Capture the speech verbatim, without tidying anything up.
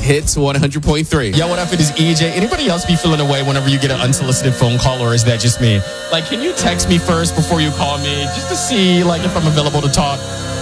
Hits one hundred point three. Yo, what up? It is E J. Anybody else be feeling away whenever you get an unsolicited phone call, or is that just me? Like, can you text me first before you call me just to see, like, if I'm available to talk?